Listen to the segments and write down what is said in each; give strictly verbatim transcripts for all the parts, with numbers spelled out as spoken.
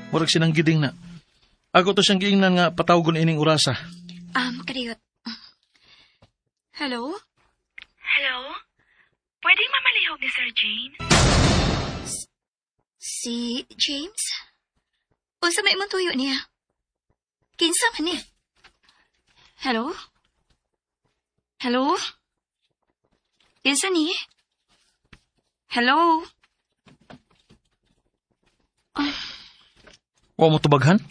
Murag sinang giding na. Ako to siyang giingnan nga patawgon ining orasa. Um, kadiyot. Hello? Hello? Pwedeng mamalihog ni Sir James? Si James? Unsa may imong tuyo niya? Kinsa man ni? Hello? Hello? Kinsa ni? Hello? Uh, Wa mo tubaghan?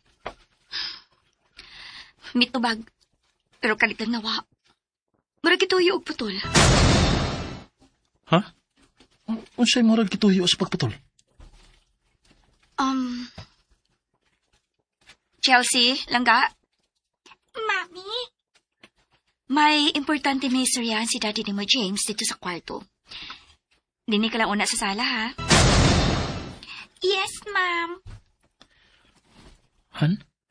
mitubag. Pero kalitan na wa. Murag ituyo og putol. Ha? Unsay murag gituyo sa pagputol? Um... Chelsea, langga? Mami? May importante may istoryahan si Daddy ni mo James dito sa kwarto. Dini ka lang una sa sala, ha? Yes, ma'am. Han?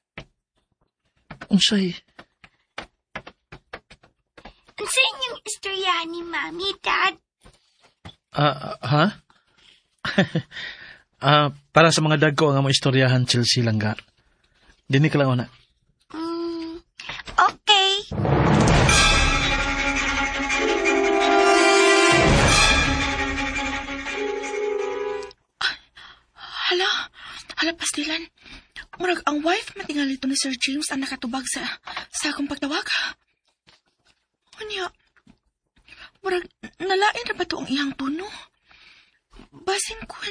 Unsay? Unsa inyong istoryahan ni Mami, Dad? Ah, uh, ha? Ah, uh, para sa mga dagko ang among istoryahan, Chelsea langga. Dini ka lang una. Mm, okay. Hala, hala pastilan. Murag ang wife matingali ito ni Sir James ang nakatubag sa sa akong pagtawag. Unya, murag nalain ra ba ito ang iyang tuno? Basin kun.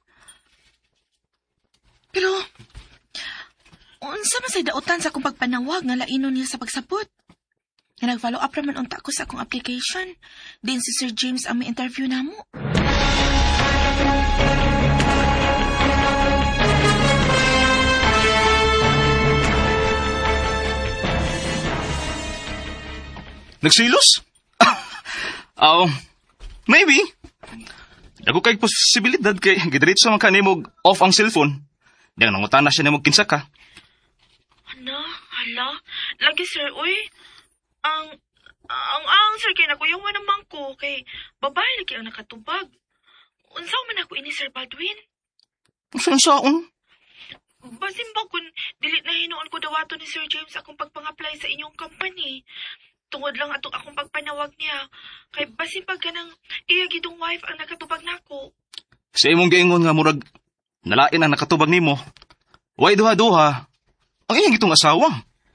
Pero, unsa man say dautan sa akong pagpanawag nga lainon niya sa pagsabot? Nga nag-follow up raman unta ko sa akong application. Din si Sir James ang may interview namo. Nagsilos? Oh, maybe. Ako kay posibilidad kay gidiretso man kanimo off ang cellphone. Diyang nangutana siya nimo kinsa ka. Ano? Hala? Lagi sir, uy. Ang, ang, ang sir kay nakuyawan naman ko kay babae lagi ang nakatubag. Unsaw man ako ini Sir Baldwin? Saan saon? Basin ba kung dilit na hinuon ko dawato ni Sir James akong pagpang-apply sa inyong company. Tungod lang atong akong pagpanawag niya. Kay basin pag ka ng iyagidong wife ang nakatubag nako. Sa imong gaingon nga murag nalain ang nakatubag nimo. Way duha-duha. Ang iyang gitong asawa.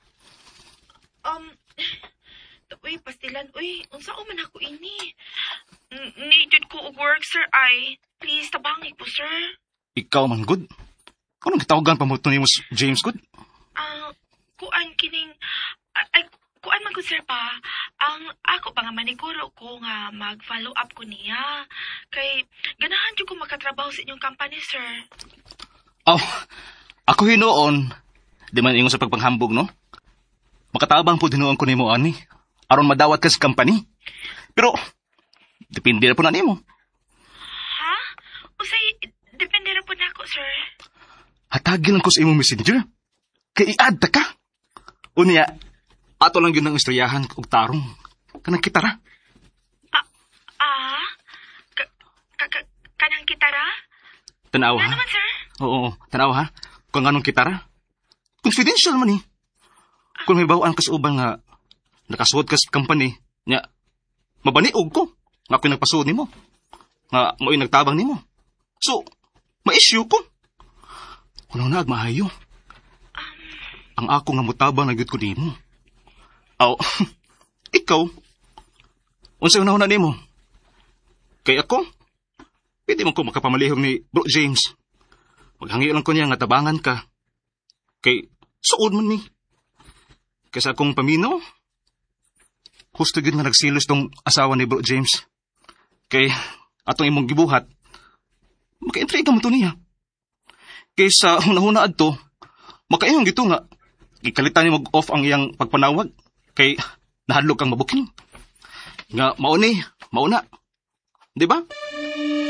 Um, uy, pastilan, uy, unsa man ako ini? N- Needed ko og work, sir, ay. Please, tabangi po, sir. Ikaw man good. Anong gitawagan pa mo ito nimo James good? Ah, uh, kuan kining, ay, kuan man ko, sir, pa. Ang ako pa nga maniguro ko nga mag-follow up ko niya. Kay, ganahan dyan ko makatrabaho sa inyong company, sir. Oh, ako hinoon. Di man ingon sa pagpanghambog, no? Makatabang po dinuon ko nimo ani. Aron madawat ka sa company. Pero, depende na po na nimo. Ha? Usay, depende na po na ako, sir. Hatagin lang ko sa imong messenger. Kay i-add ta ka. Unya, ato lang yun ang istoryahan og tarong. Kanang kitara. Ah, ah? Ka- ka- ka- kanang kitara? Tanaw Ano ha? naman, sir? Oo, tanaw ha? Kung anong kitara. Confidential man eh. Kung may bawaan ka sa ubang nga nakasuot ka sa company, nya, mabaniog ko. Nga ako'y nagpasuod nimo. Nga mo'y nagtabang nimo. So, ma-issue ko. Walang naagmahayo. Um, Ang ako nga mutabang na gyud ko nimo. Aw, ikaw, unsay unahon na nimo? Kay ako, pwede man ko makapamalihog ni Bro James. Maghangi lang ko niya nga tabangan ka. Kay, suod man ni. Kaysa akong paminaw, husto gyud nga nagsilos tong asawa ni Bro James. Kay, atong imong gibuhat, maka-intriga mo to niya. Kaysa hunahuna adto, makaingon gito nga, gikalitan ni mag-off ang iyang pagpanawag. Kay, nahadlok kang mabuking. Nga, mauni, mauna. Di ba?